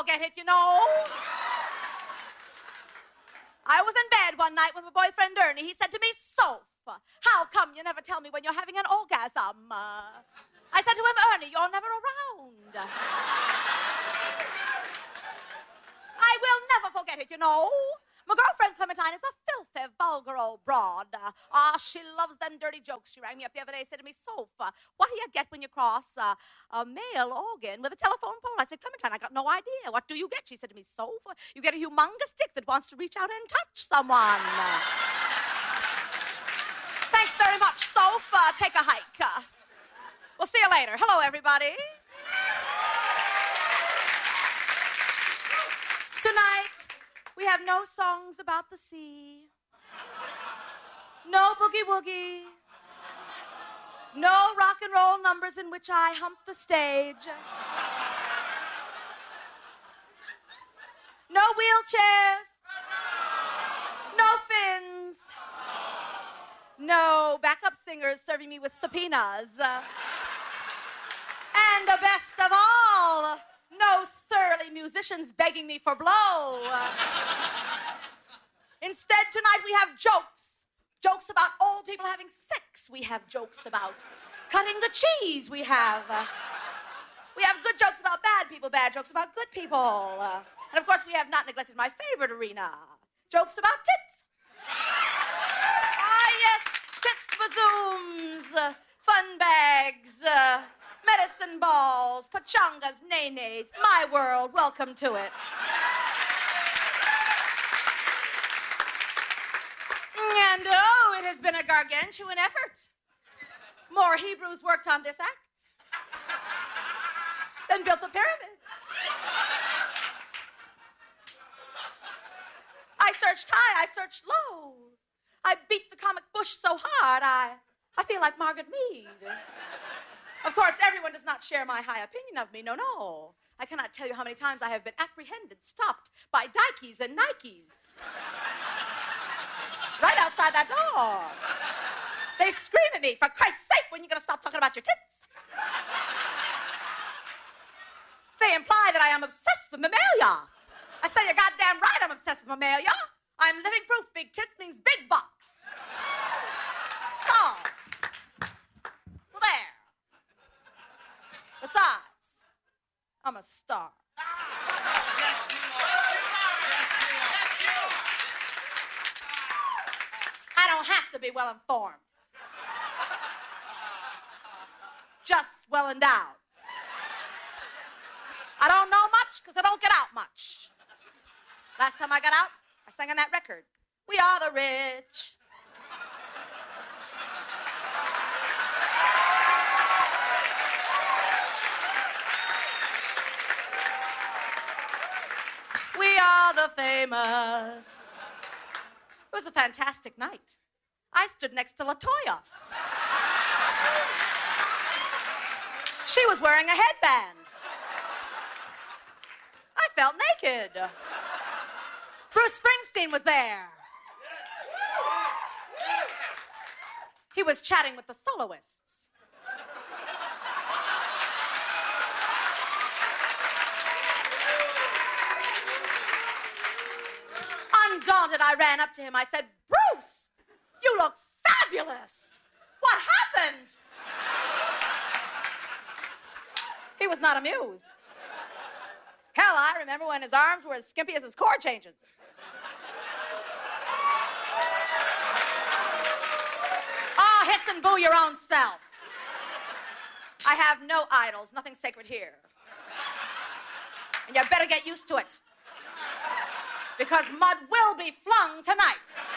forget it, you know. I was in bed one night with my boyfriend Ernie. He said to me, Soph, how come you never tell me when you're having an orgasm? I said to him, Ernie, you're never around. I will never forget it, you know. My girlfriend Clementine is a filthy, vulgar old broad. She loves them dirty jokes. She rang me up the other day and said to me, Soph, what do you get when you cross a male organ with a telephone pole? I said, Clementine, I got no idea. What do you get? She said to me, Soph, you get a humongous dick that wants to reach out and touch someone. Thanks very much, Soph. Take a hike. We'll see you later. Hello, everybody. Tonight, we have no songs about the sea, no boogie-woogie, no rock and roll numbers in which I hump the stage, no wheelchairs, no fins, no backup singers serving me with subpoenas, and best of all, no surly musicians begging me for blow. Instead, tonight we have jokes. Jokes about old people having sex. We have jokes about cutting the cheese. We have good jokes about bad people, bad jokes about good people. And of course, we have not neglected my favorite arena. Jokes about tits. Ah, yes, tits bazooms, fun bags, medicine balls, pachangas, nays, my world, welcome to it. And oh, it has been a gargantuan effort. More Hebrews worked on this act than built the pyramids. I searched high, I searched low. I beat the comic bush so hard, I feel like Margaret Mead. Of course, everyone does not share my high opinion of me. No, no. I cannot tell you how many times I have been apprehended, stopped by Dikeys and Nikes. Right outside that door. They scream at me, for Christ's sake, when are you going to stop talking about your tits? They imply that I am obsessed with mammalia. I say, you're goddamn right I'm obsessed with mammalia. I'm living proof big tits means big bucks. So there. Besides, I'm a star. I don't have to be well informed. Just well endowed. I don't know much because I don't get out much. Last time I got out, I sang on that record. We are the rich. We are the famous. It was a fantastic night. I stood next to LaToya. She was wearing a headband. I felt naked. Bruce Springsteen was there. He was chatting with the soloists. Undaunted, I ran up to him. I said, Bruce, you look fabulous. What happened? He was not amused. Hell, I remember when his arms were as skimpy as his chord changes. Oh, hiss and boo your own self. I have no idols, nothing sacred here. And you better get used to it. Because mud will be flung tonight.